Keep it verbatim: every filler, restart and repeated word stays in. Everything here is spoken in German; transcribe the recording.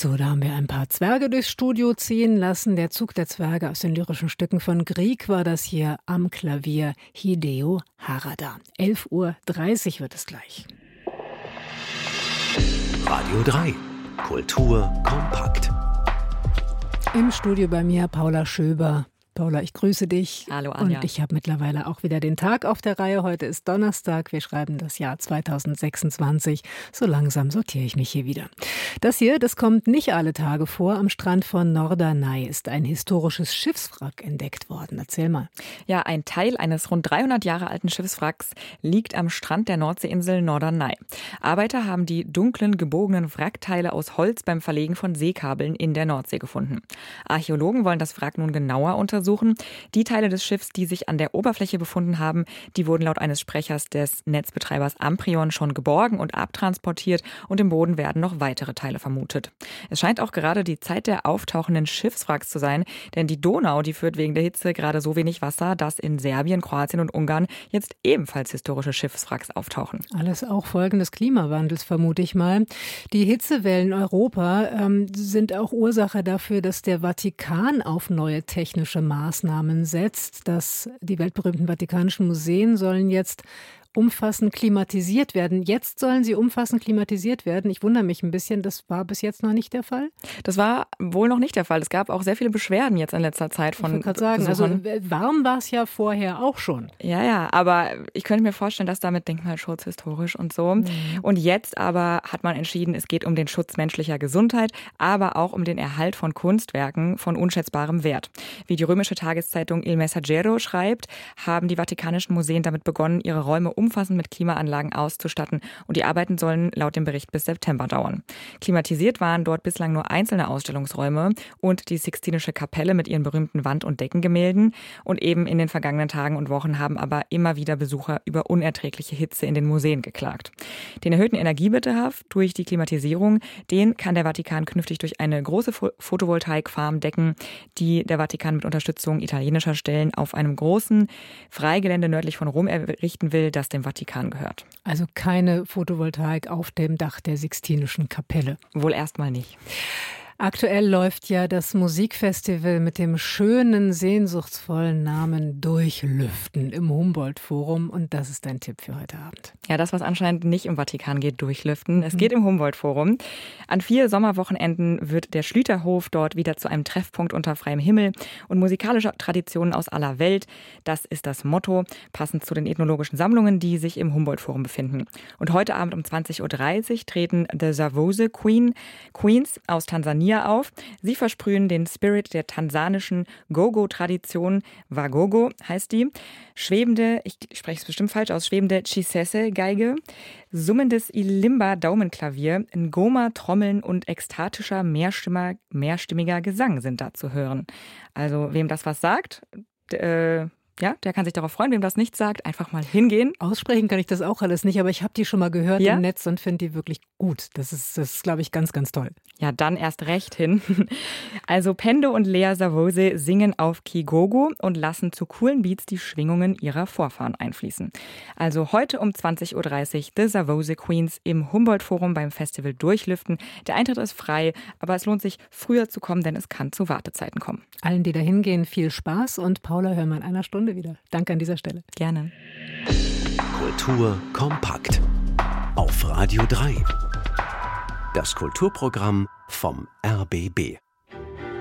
So, da haben wir ein paar Zwerge durchs Studio ziehen lassen. Der Zug der Zwerge aus den lyrischen Stücken von Grieg war das hier am Klavier Hideo Harada. elf Uhr dreißig wird es gleich. Radio drei. Kultur kompakt. Im Studio bei mir Paula Schöber. Paula, ich grüße dich. Hallo Anja. Und ich habe mittlerweile auch wieder den Tag auf der Reihe. Heute ist Donnerstag. Wir schreiben das Jahr zweitausendsechsundzwanzig. So langsam sortiere ich mich hier wieder. Das hier, das kommt nicht alle Tage vor. Am Strand von Norderney ist ein historisches Schiffswrack entdeckt worden. Erzähl mal. Ja, ein Teil eines rund dreihundert Jahre alten Schiffswracks liegt am Strand der Nordseeinsel Norderney. Arbeiter haben die dunklen, gebogenen Wrackteile aus Holz beim Verlegen von Seekabeln in der Nordsee gefunden. Archäologen wollen das Wrack nun genauer untersuchen. Die Teile des Schiffs, die sich an der Oberfläche befunden haben, die wurden laut eines Sprechers des Netzbetreibers Amprion schon geborgen und abtransportiert und im Boden werden noch weitere Teile vermutet. Es scheint auch gerade die Zeit der auftauchenden Schiffswracks zu sein, denn die Donau, die führt wegen der Hitze gerade so wenig Wasser, dass in Serbien, Kroatien und Ungarn jetzt ebenfalls historische Schiffswracks auftauchen. Alles auch Folgen des Klimawandels, vermute ich mal. Die Hitzewellen in Europa ähm, sind auch Ursache dafür, dass der Vatikan auf neue technische Maßnahmen setzt, dass die weltberühmten Vatikanischen Museen sollen jetzt umfassend klimatisiert werden. Jetzt sollen sie umfassend klimatisiert werden. Ich wundere mich ein bisschen, das war bis jetzt noch nicht der Fall? Das war wohl noch nicht der Fall. Es gab auch sehr viele Beschwerden jetzt in letzter Zeit von Ich wollte gerade sagen, also warm war es ja vorher auch schon. Ja, ja, aber ich könnte mir vorstellen, dass damit Denkmalschutz historisch und so. Mhm. Und jetzt aber hat man entschieden, es geht um den Schutz menschlicher Gesundheit, aber auch um den Erhalt von Kunstwerken von unschätzbarem Wert. Wie die römische Tageszeitung Il Messaggero schreibt, haben die Vatikanischen Museen damit begonnen, ihre Räume umfassend mit Klimaanlagen auszustatten und die Arbeiten sollen laut dem Bericht bis September dauern. Klimatisiert waren dort bislang nur einzelne Ausstellungsräume und die Sixtinische Kapelle mit ihren berühmten Wand- und Deckengemälden und eben in den vergangenen Tagen und Wochen haben aber immer wieder Besucher über unerträgliche Hitze in den Museen geklagt. Den erhöhten Energiebedarf durch die Klimatisierung, den kann der Vatikan künftig durch eine große Photovoltaikfarm decken, die der Vatikan mit Unterstützung italienischer Stellen auf einem großen Freigelände nördlich von Rom errichten will, das dem Vatikan gehört. Also keine Photovoltaik auf dem Dach der Sixtinischen Kapelle. Wohl erstmal nicht. Aktuell läuft ja das Musikfestival mit dem schönen, sehnsuchtsvollen Namen Durchlüften im Humboldt-Forum. Und das ist dein Tipp für heute Abend. Ja, das, was anscheinend nicht im Vatikan geht, durchlüften. Es geht im Humboldt-Forum. An vier Sommerwochenenden wird der Schlüterhof dort wieder zu einem Treffpunkt unter freiem Himmel und musikalische Traditionen aus aller Welt. Das ist das Motto, passend zu den ethnologischen Sammlungen, die sich im Humboldt-Forum befinden. Und heute Abend um zwanzig Uhr dreißig treten The Zavoze Queen, Queens aus Tansania auf. Sie versprühen den Spirit der tansanischen Gogo-Tradition, Wagogo heißt die, schwebende, ich spreche es bestimmt falsch aus, schwebende Chisese-Geige, summendes Ilimba-Daumenklavier, Ngoma, Trommeln und ekstatischer, mehrstimmiger, mehrstimmiger Gesang sind da zu hören. Also wem das was sagt, äh, ja, der kann sich darauf freuen. Wem das nicht sagt, einfach mal hingehen. Aussprechen kann ich das auch alles nicht, aber ich habe die schon mal gehört ja? im Netz und finde die wirklich gut. Das ist, das ist, glaube ich, ganz, ganz toll. Ja, dann erst recht hin. Also Pendo und Lea Zavoze singen auf Kigogo und lassen zu coolen Beats die Schwingungen ihrer Vorfahren einfließen. Also heute um zwanzig Uhr dreißig The Zavoze Queens im Humboldt-Forum beim Festival Durchlüften. Der Eintritt ist frei, aber es lohnt sich, früher zu kommen, denn es kann zu Wartezeiten kommen. Allen, die da hingehen, viel Spaß und Paula hören wir in einer Stunde wieder. Danke an dieser Stelle. Gerne. Kultur kompakt. Auf Radio drei. Das Kulturprogramm vom R B B.